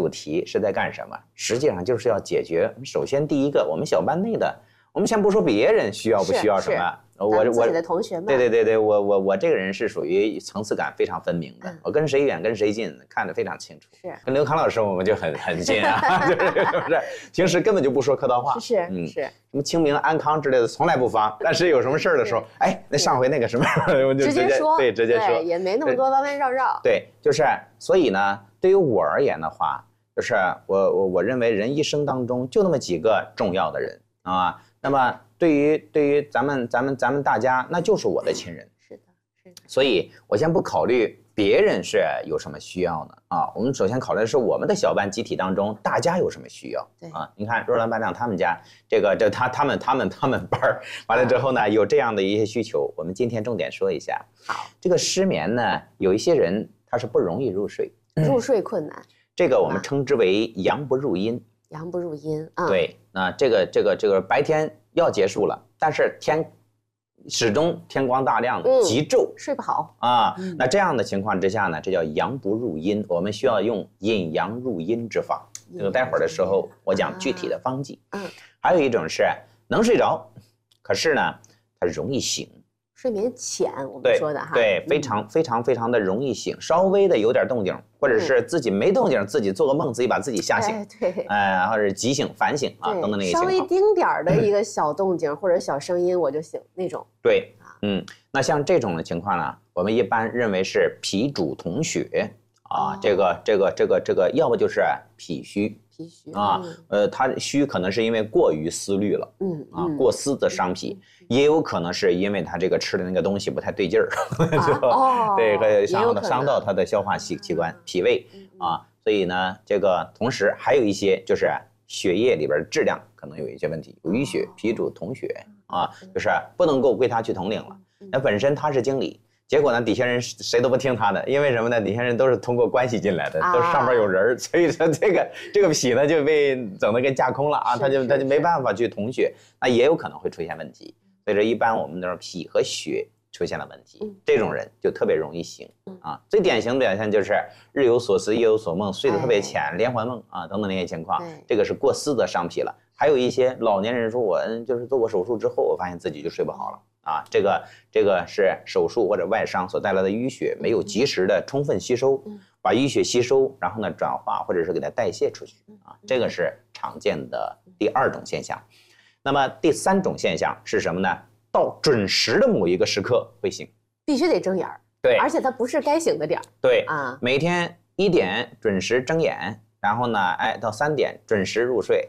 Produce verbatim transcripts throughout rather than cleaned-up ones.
主题是在干什么？实际上就是要解决，首先第一个，我们小班内的，我们先不说别人需要不需要什么。我我自己的同学们， 对对对对，我我我这个人是属于层次感非常分明的，嗯、我跟谁远跟谁近看得非常清楚。 是跟刘康老师我们就很很近啊，就是是不是？平时根本就不说客套话， 是嗯是，什么清明安康之类的从来不发，但是有什么事儿的时候，哎，那上回那个什么，我就直接说， 对，直接说， 也没那么多弯弯绕绕。 对，就是所以呢，对于我而言的话，就是我我我认为人一生当中就那么几个重要的人啊，那么。对于对于咱们咱们咱们大家，那就是我的亲人。 是的，是的。 所以我先不考虑别人是有什么需要的啊，我们首先考虑的是我们的小班集体当中大家有什么需要。 对啊，你看若兰班长他们家这个这他他们他们他们班儿完了之后呢，有这样的一些需求，我们今天重点说一下。 好， 这个失眠呢，有一些人他是不容易入睡， 入睡困难， 这个我们称之为阳不入阴。 阳不入阴啊。 对，那这个这个这个白天要结束了，但是天始终天光大亮， 嗯、 极昼睡不好啊。嗯、那这样的情况之下呢，这叫阳不入阴，我们需要用引阳入阴之法。这个待会儿的时候我讲具体的方剂。 嗯， 还有一种是能睡着，可是呢，它容易醒。 睡眠浅，我们说的哈， 对，非常非常非常的容易醒，稍微的有点动静，或者是自己没动静，自己做个梦，自己把自己吓醒， 对， 哎，或者急醒、反省啊，等等那些情况。 稍微丁点儿的一个小动静或者小声音我就醒那种。 对，嗯，那像这种的情况呢，我们一般认为是脾主统血啊，这个这个这个这个，要不就是脾虚。 脾虚啊，呃，他虚可能是因为过于思虑了， 嗯啊，过思则伤脾，也有可能是因为他这个吃的那个东西不太对劲儿，就对，会伤到伤到他的消化器器官、脾胃啊，所以呢，这个同时还有一些就是血液里边质量可能有一些问题，有淤血，脾主统血啊，就是不能够归他去统领了。那本身他是经理。结果呢，底下人谁都不听他的，因为什么呢？底下人都是通过关系进来的，都是上边有人，所以说这个这个脾呢就被整得跟架空了啊，他就他就没办法去统血，那也有可能会出现问题。所以说，一般我们都是脾和血出现了问题，这种人就特别容易醒啊。最典型的表现就是日有所思，夜有所梦，睡得特别浅，连环梦啊等等那些情况，这个是过思则伤脾了。还有一些老年人说，我就是做过手术之后，我发现自己就睡不好了。啊，这个这个是手术或者外伤所带来的淤血没有及时的充分吸收，把淤血吸收，然后呢转化或者是给它代谢出去啊，这个是常见的第二种现象。那么第三种现象是什么呢？到准时的某一个时刻会醒， 必须得睁眼儿， 对， 而且它不是该醒的点儿， 对啊， 每天一点准时睁眼。然后呢，哎，到三点准时入睡，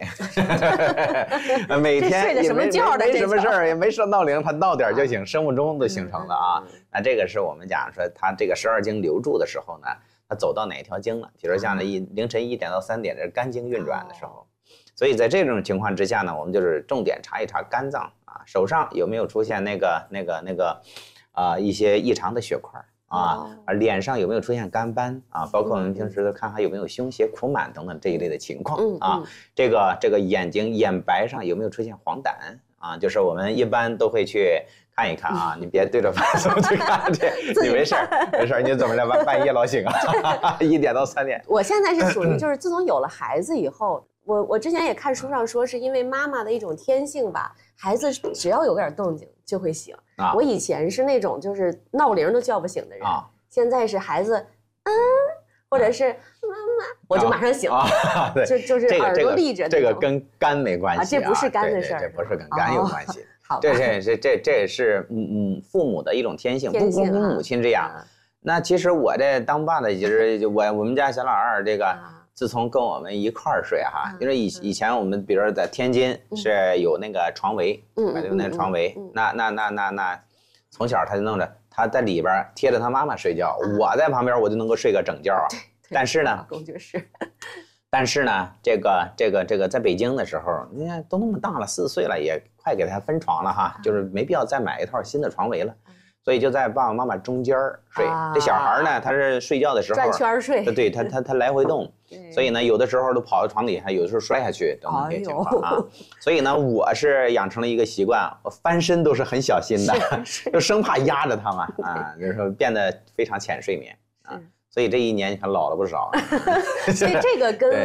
每天睡的什么觉的， 没什么事儿，也没设闹铃，他到点就醒，生物钟都形成了啊。那这个是我们讲说，他这个十二经流注的时候呢，他走到哪条经了？比如像这一凌晨一点到三点，这是肝经运转的时候。所以在这种情况之下呢，我们就是重点查一查肝脏啊，手上有没有出现那个那个那个啊、呃、一些异常的血块。啊，脸上有没有出现干斑啊？包括我们平时的看还有没有胸胁苦满等等这一类的情况啊。这个这个眼睛眼白上有没有出现黄疸啊？就是我们一般都会去看一看啊，你别对着反送去看去，你没事没事，你怎么着半半夜老醒啊？一点到三点。 我现在是属于就是自从有了孩子以后，我我之前也看书上说是因为妈妈的一种天性吧，孩子只要有点动静就会醒。啊、我以前是那种就是闹铃都叫不醒的人，啊、现在是孩子嗯，或者是妈妈，我就马上醒，啊啊、就就是耳朵立着、 这个。这个跟肝没关系、啊啊、 这不是肝的事儿， 这不是跟肝有关系。 好， 这是这这这是嗯嗯父母的一种天性， 天性不光母亲这样。啊、那其实我这当爸的，就是我我们家小老二这个。啊自从跟我们一块儿睡哈，因为以以前我们比如说在天津是有那个床围，嗯，有那个床围，那那那那那，从小他就弄着他在里边贴着他妈妈睡觉，我在旁边我就能够睡个整觉啊。但是呢， 公爵是， 但是呢，这个这个这个在北京的时候，你看都那么大了，四岁了，也快给他分床了哈，就是没必要再买一套新的床围了。所以就在爸爸妈妈中间睡，啊、这小孩呢，他是睡觉的时候转圈睡， 对他他他来回动，所以呢，有的时候都跑到床底下，有的时候摔下去等等这些情况啊。所以呢，我是养成了一个习惯，我翻身都是很小心的，就生怕压着他嘛啊，就是说变得非常浅睡眠啊。所以这一年你看老了不少。 所以这个跟